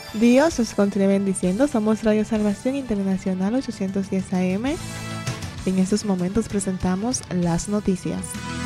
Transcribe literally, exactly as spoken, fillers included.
Dios os continúe bendiciendo. Somos Radio Salvación Internacional ochocientos diez A M. En estos momentos presentamos las noticias.